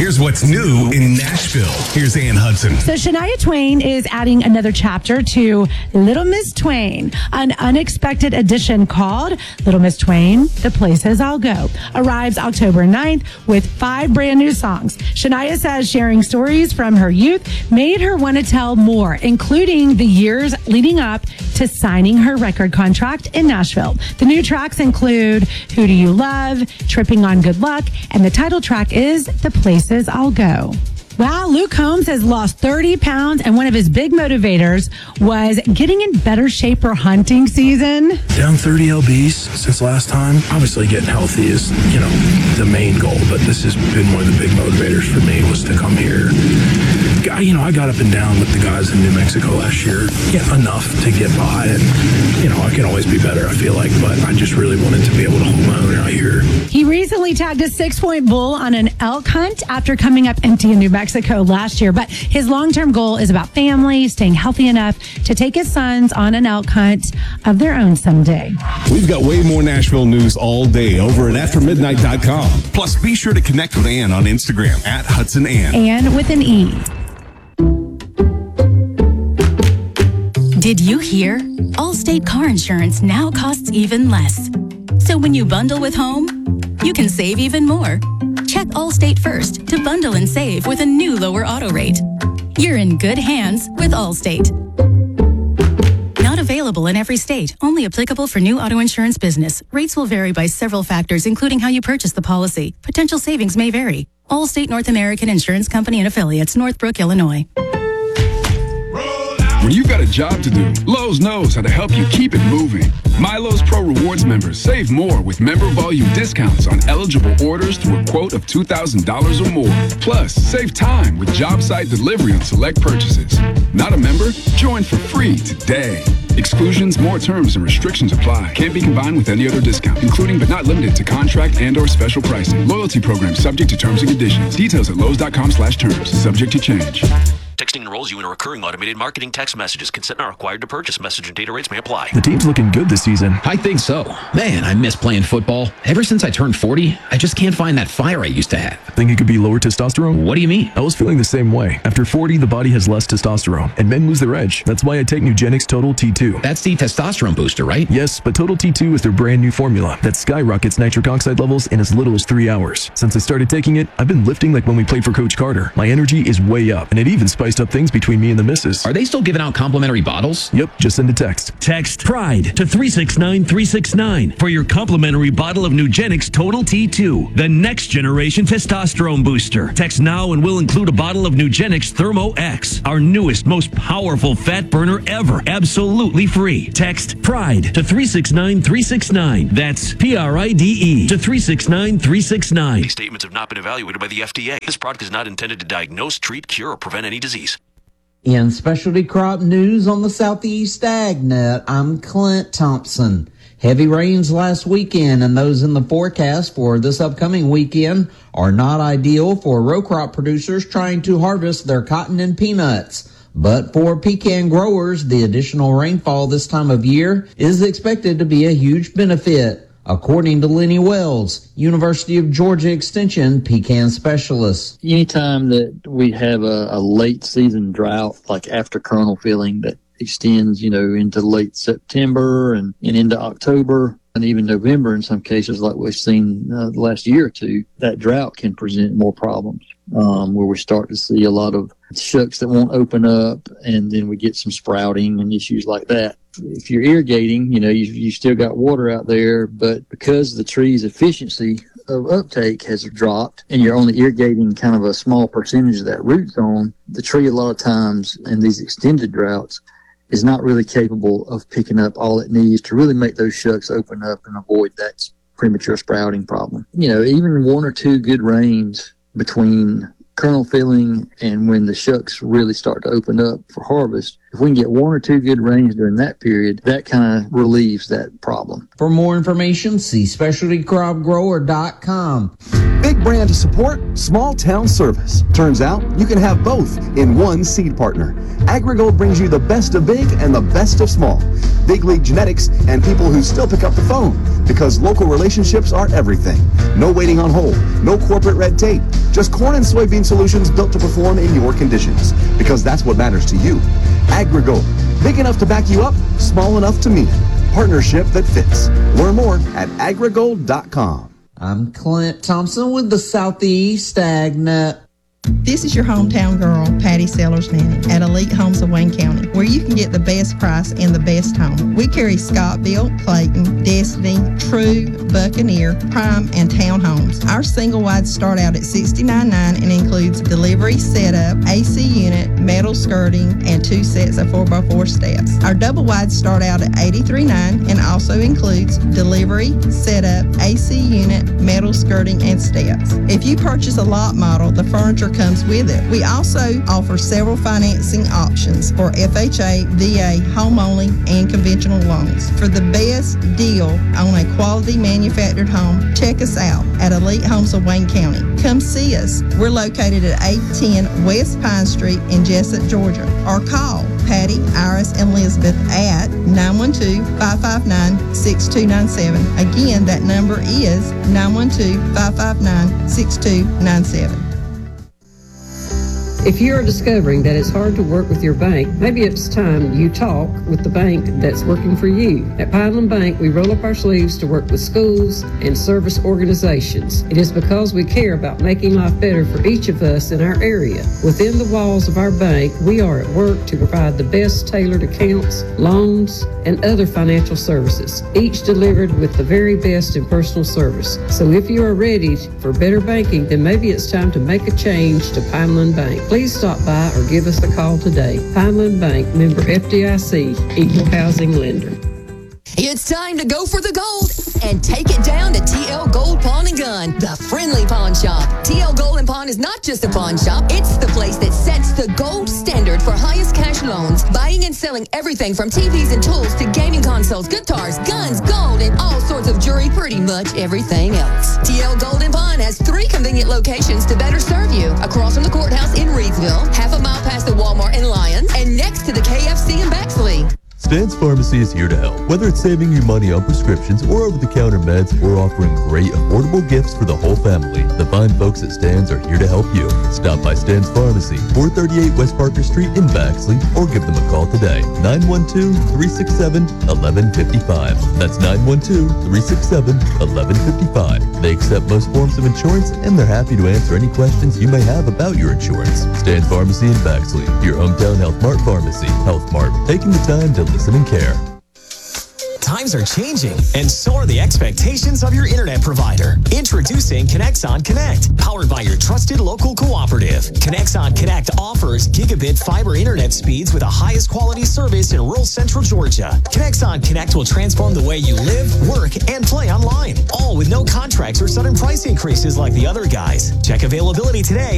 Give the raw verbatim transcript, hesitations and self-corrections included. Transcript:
Here's what's new in Nashville. Here's Ann Hudson. So Shania Twain is adding another chapter to Little Miss Twain, an unexpected addition called Little Miss Twain, The Places I'll Go, arrives October ninth with five brand new songs. Shania says sharing stories from her youth made her want to tell more, including the years leading up to signing her record contract in Nashville. The new tracks include Who Do You Love, Tripping on Good Luck, and the title track is The Places I'll Go. Wow, Luke Combs has lost thirty pounds, and one of his big motivators was getting in better shape for hunting season. Down thirty lbs since last time. Obviously getting healthy is, you know, the main goal, but this has been one of the big motivators for me was to come here. I, you know, I got up and down with the guys in New Mexico last year, yeah, enough to get by, and, you know, I can always be better, I feel like, but I just really wanted to be able to hold my own out here. He recently tagged a six-point bull on an elk hunt after coming up empty in New Mexico last year, but his long-term goal is about family, staying healthy enough to take his sons on an elk hunt of their own someday. We've got way more Nashville news all day over at after midnight dot com. Plus, be sure to connect with Ann on Instagram at Hudson Ann. Ann with an E. Did you hear? Allstate car insurance now costs even less. So when you bundle with home, you can save even more. Check Allstate first to bundle and save with a new lower auto rate. You're in good hands with Allstate. Not available in every state. Only applicable for new auto insurance business. Rates will vary by several factors, including how you purchase the policy. Potential savings may vary. Allstate North American Insurance Company and Affiliates, Northbrook, Illinois. When you've got a job to do, Lowe's knows how to help you keep it moving. My Lowe's Pro Rewards members save more with member volume discounts on eligible orders through a quote of two thousand dollars or more. Plus, save time with job site delivery on select purchases. Not a member? Join for free today. Exclusions, more terms, and restrictions apply. Can't be combined with any other discount, including but not limited to contract and or special pricing. Loyalty program subject to terms and conditions. Details at lowes.com slash terms. Subject to change. Texting enrolls you in a recurring automated marketing text messages. Consent not required to purchase. Message and data rates may apply. The team's looking good this season. I think so. Man, I miss playing football. Ever since I turned forty, I just can't find that fire I used to have. Think it could be lower testosterone? What do you mean? I was feeling the same way. After forty, the body has less testosterone, and men lose their edge. That's why I take Nugenix Total T two. That's the testosterone booster, right? Yes, but Total T two is their brand new formula that skyrockets nitric oxide levels in as little as three hours. Since I started taking it, I've been lifting like when we played for Coach Carter. My energy is way up, and it even spiced up things between me and the missus. Are they still giving out complimentary bottles? Yep, just send a text. Text PRIDE to three six nine three six nine for your complimentary bottle of Nugenix Total T two, the next generation testosterone booster. Text now and we'll include a bottle of Nugenix Thermo X, our newest, most powerful fat burner ever, absolutely free. Text PRIDE to three six nine three six nine. That's P R I D E to three six nine three six nine. These statements have not been evaluated by the F D A. This product is not intended to diagnose, treat, cure, or prevent any disease. In specialty crop news on the Southeast AgNet, I'm Clint Thompson. Heavy rains last weekend and those in the forecast for this upcoming weekend are not ideal for row crop producers trying to harvest their cotton and peanuts. But for pecan growers, the additional rainfall this time of year is expected to be a huge benefit, according to Lenny Wells, University of Georgia Extension pecan specialist. Anytime that we have a, a late season drought, like after kernel filling, that extends, you know, into late September and, and into October and even November in some cases, like we've seen uh, the last year or two, that drought can present more problems, um, where we start to see a lot of shucks that won't open up, and then we get some sprouting and issues like that. If you're irrigating, you know, you you still got water out there, but because the tree's efficiency of uptake has dropped and you're only irrigating kind of a small percentage of that root zone, the tree a lot of times in these extended droughts is not really capable of picking up all it needs to really make those shucks open up and avoid that premature sprouting problem. You know, even one or two good rains between kernel filling and when the shucks really start to open up for harvest, if we can get one or two good rains during that period, that kind of relieves that problem. For more information, see specialty crop grower dot com. Big Big brand support, small town service. Turns out you can have both in one seed partner. AgriGold brings you the best of big and the best of small. Big league genetics and people who still pick up the phone, because local relationships are everything. No waiting on hold, no corporate red tape, just corn and soybean solutions built to perform in your conditions, because that's what matters to you. AgriGold, big enough to back you up, small enough to mean it. Partnership that fits. Learn more at agrigold dot com. I'm Clint Thompson with the Southeast AgNet. This is your hometown girl, Patty Sellers Manning, at Elite Homes of Wayne County, where you can get the best price and the best home. We carry Scottville, Clayton, Destiny, True, Buccaneer, Prime, and Town homes. Our single wides start out at sixty-nine ninety-nine and includes delivery, setup, A C unit, metal skirting, and two sets of four by four steps. Our double wides start out at eighty-three ninety-nine and also includes delivery, setup, A C unit, metal skirting, and steps. If you purchase a lot model, the furniture comes with it. We also offer several financing options for F H A, V A, home only, and conventional loans. For the best deal on a quality manufactured home, check us out at Elite Homes of Wayne County. Come see us. We're located at eight ten West Pine Street in Jessup, Georgia. Or call Patty, Iris, and Elizabeth at nine one two, five five nine, six two nine seven. Again, that number is nine one two, five five nine, six two nine seven. If you are discovering that it's hard to work with your bank, maybe it's time you talk with the bank that's working for you. At Pineland Bank, we roll up our sleeves to work with schools and service organizations. It is because we care about making life better for each of us in our area. Within the walls of our bank, we are at work to provide the best tailored accounts, loans, and other financial services, each delivered with the very best in personal service. So if you are ready for better banking, then maybe it's time to make a change to Pineland Bank. Please stop by or give us a call today. Pineland Bank, member F D I C, equal housing lender. It's time to go for the gold and take it down to T L Gold Pawn and Gun, the friendly pawn shop. T L Gold and Pawn is not just a pawn shop, it's the place that sets the gold standard for highest cash loans, buying and selling everything from T Vs and tools to gaming consoles, guitars, guns, gold, and all sorts of jewelry, pretty much everything else. T L Gold and Pawn has three convenient locations to better serve you: across from the courthouse in Reedsville, half a mile past the Walmart in Lyons, and next to the K F C in Bexley. Stan's Pharmacy is here to help. Whether it's saving you money on prescriptions or over-the-counter meds, we're offering great affordable gifts for the whole family. The fine folks at Stan's are here to help you. Stop by Stan's Pharmacy, four thirty-eight West Parker Street in Baxley, or give them a call today. nine one two, three six seven, one one five five. That's nine one two, three six seven, one one five five. They accept most forms of insurance, and they're happy to answer any questions you may have about your insurance. Stan's Pharmacy in Baxley, your hometown Health Mart pharmacy. Health Mart, taking the time to listen and care. Times are changing, and so are the expectations of your internet provider. Introducing Connexon Connect, powered by your trusted local cooperative. Connexon Connect offers gigabit fiber internet speeds with the highest quality service in rural central Georgia. Connexon Connect will transform the way you live, work, and play online, all with no contracts or sudden price increases like the other guys. Check availability today